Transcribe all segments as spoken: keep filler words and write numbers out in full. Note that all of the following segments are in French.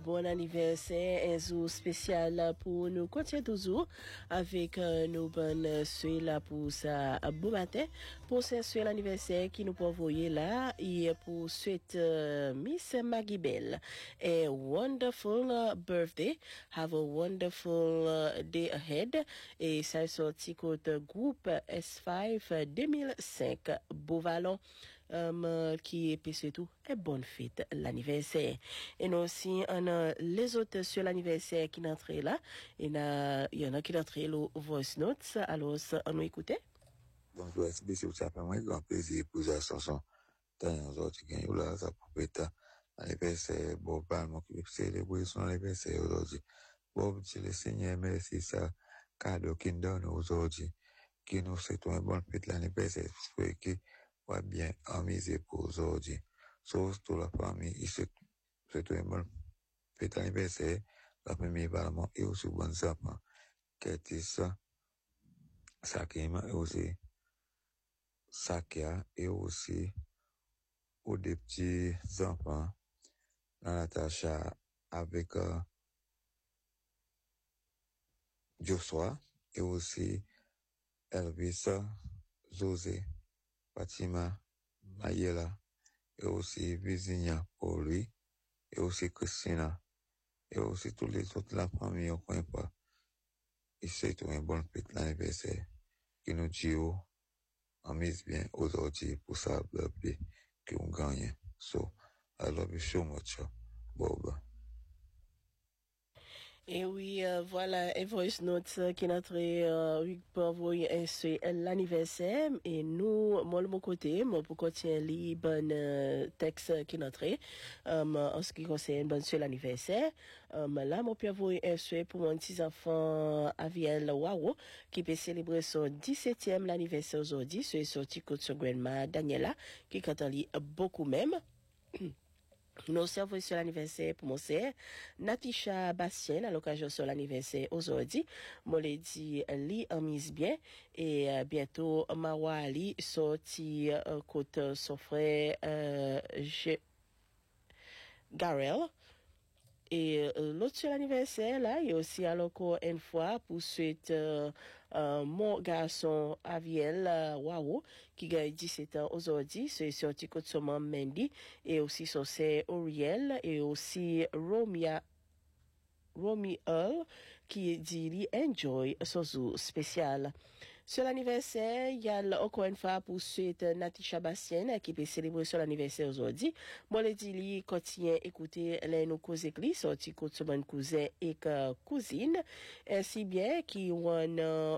bon anniversaire, un jour spécial pour nous continuer toujours avec euh, nos bonnes souhaits là pour ça bon matin pour ce souhait l'anniversaire qui nous peut envoyer là et pour souhaiter euh, Miss Maggie Bell a wonderful uh, birthday, have a wonderful uh, day ahead et ça sorti côté groupe S cinq deux mille cinq Beauvalon um, qui peut surtout une bonne fête l'anniversaire. Et nous aussi on a les autres sur l'anniversaire qui n'entrent là et il y en a qui n'entrent le voice notes alors on nous écouter. Donc je vais ça fait moi grand plaisir pour la chanson dans les autres qui gagnent là ça pour être l'anniversaire Bob Palmer qui célébrer son anniversaire aujourd'hui. Bob dit le Seigneur merci ça cadeau qu'il donne aujourd'hui qui nous souhaite une bonne fête l'anniversaire pour que va bien amuser pour aujourd'hui. Sauf toute la famille, il souhaite une bonne fête l'anniversaire, la famille Valmont et aussi bon enfants. Curtis, Sakima et aussi Sakia et aussi aux des petits enfants, Natacha avec euh, Joshua et aussi Elvis, José, Fatima, Mayela et aussi Virginia pour lui et aussi Christina et aussi tous les autres de la famille au coin pas. Et c'est une bonne fête l'anniversaire qui nous dit on mise bien aujourd'hui pour ça birthday qui on gagne. So I love you so much, Bob. Et oui, euh, voilà, un voice note euh, qui est notre euh, pour envoyer un souhait l'anniversaire et nous, moi de mon côté, moi pour continuer les bonnes euh, textes qui est notre um, en ce qui concerne bon souhait l'anniversaire. Um, là, moi peux envoyer un souhait pour mon petit enfant Aviel Waro qui peut célébrer son dix-septième l'anniversaire aujourd'hui. C'est sorti contre son grandma Daniela qui catholique beaucoup même. Nous servons sur l'anniversaire pour mon sœur Natisha Bastien à l'occasion sur l'anniversaire aujourd'hui. Moi l'ai dit li en mise bien et euh, bientôt Mawa Ali sorti euh, côté son frère euh, je... Garel. Et euh, l'autre sur l'anniversaire, là, il y a aussi encore une fois pour souhaiter euh, euh, mon garçon Aviel euh, Wao, qui a dix-sept ans aujourd'hui, c'est sorti contre son maman Mandy, et aussi son sœur Auriel, et aussi Romia Romy Earl, qui dit lui enjoy son jour spécial. Sur l'anniversaire, il y a encore une fois pour suite Natisha Bastien qui peut célébrer son anniversaire aujourd'hui. Moi, le dit lui continue à écouter les nos causes églises, sorti contre son cousin et cousine, ainsi bien qui ont euh,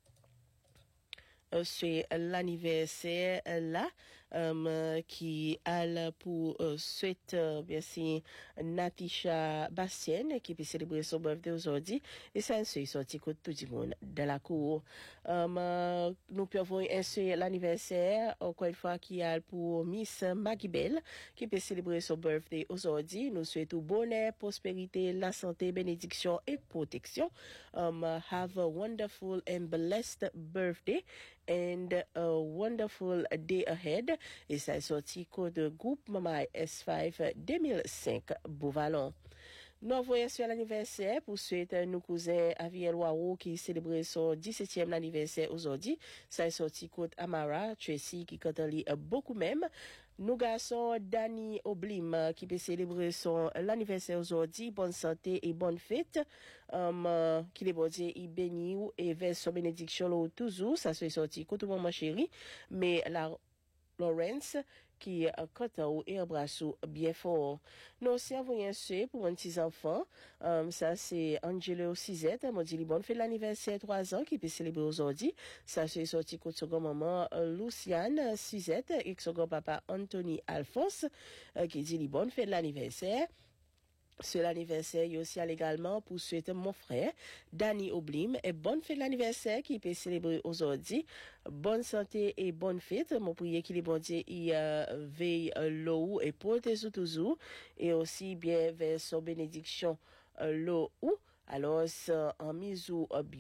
c'est l'anniversaire là um, qui a pour euh, suite euh, bien sûr Natisha Bastien qui peut célébrer son birthday aujourd'hui et ça c'est sorti contre tout le monde de la cour. Um, euh, nous pouvons ainsi l'anniversaire encore une fois qui a pour Miss Maggie Bell qui peut célébrer son birthday aujourd'hui. Nous souhaitons bonheur, prospérité, la santé, bénédiction et protection. Um, have a wonderful and blessed birthday and a wonderful day ahead. Et ça est sorti code groupe Mama S cinq deux mille cinq Beauvalon. Nous voyons sur l'anniversaire pour souhaiter nos cousins Aviel Wao qui célébrait son dix-septième anniversaire aujourd'hui. Ça est sorti code Amara, Tracy qui cantalise beaucoup même. Nos garçons Danny Oblim qui peut célébrer son l'anniversaire aujourd'hui. Bonne santé et bonne fête. Um, uh, qui les bon Dieu il bénit et verse son bénédiction là toujours. Ça soit sorti code maman chérie. Mais la Lawrence qui côté ou et embrasse bien fort. Nous servons un souhait pour un petit enfant. Um, ça c'est Angelo Sizette, mon dit bonne fait l'anniversaire trois ans qui peut célébrer aujourd'hui. Ça c'est sorti contre son maman uh, Luciane Sizette et son grand-papa Anthony Alphonse uh, qui dit bonne fait l'anniversaire. C'est l'anniversaire, il y a aussi également pour souhaiter mon frère, Danny Oblim, et bonne fête l'anniversaire qui peut célébrer aujourd'hui. Bonne santé et bonne fête. Mon prière qu'il est bon Dieu, il euh, veille euh, l'eau et protège toujours. Et aussi bien vers son bénédiction euh, l'eau ou. Alors, en mise ou